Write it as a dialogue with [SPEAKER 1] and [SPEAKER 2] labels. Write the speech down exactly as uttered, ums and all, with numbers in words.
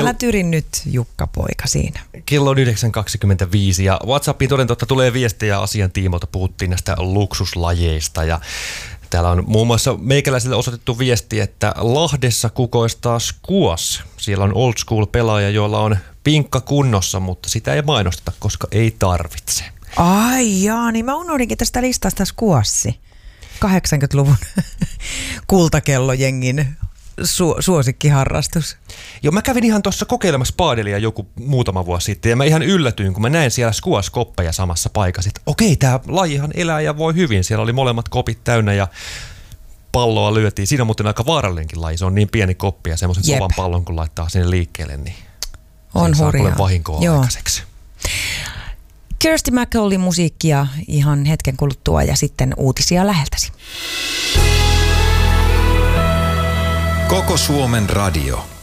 [SPEAKER 1] Älä tyri nyt, Jukka poika, siinä.
[SPEAKER 2] Kello on yhdeksän kaksikymmentäviisi ja WhatsAppiin toden totta tulee viestejä asian tiimoilta. Puhuttiin näistä luksuslajeista ja täällä on muun muassa meikäläisille osoitettu viesti, että Lahdessa kukoistaa squash. Siellä on old school pelaaja, joilla on pinkka kunnossa, mutta sitä ei mainosteta, koska ei tarvitse.
[SPEAKER 1] Ai jaa, niin mä unohdinkin tästä listasta squashi. kahdeksankymmentäluvun kultakellojengin su- suosikkiharrastus.
[SPEAKER 2] Joo, mä kävin ihan tuossa kokeilemassa paadelia joku muutama vuosi sitten ja mä ihan yllätyin, kun mä näin siellä squash-koppeja samassa paikassa, että okei, tää lajihan elää ja voi hyvin. Siellä oli molemmat kopit täynnä ja palloa lyötiin. Siinä on muuten aika vaarallinenkin laji. Se on niin pieni koppi ja semmoisen
[SPEAKER 1] Jep.
[SPEAKER 2] kovan pallon, kun laittaa sinne liikkeelle, niin
[SPEAKER 1] on
[SPEAKER 2] saa
[SPEAKER 1] hurjaa.
[SPEAKER 2] kuule vahinkoa
[SPEAKER 1] Joo.
[SPEAKER 2] aikaiseksi.
[SPEAKER 1] Kirsty MacCollin musiikkia ihan hetken kuluttua ja sitten uutisia läheltäsi.
[SPEAKER 3] Koko Suomen radio.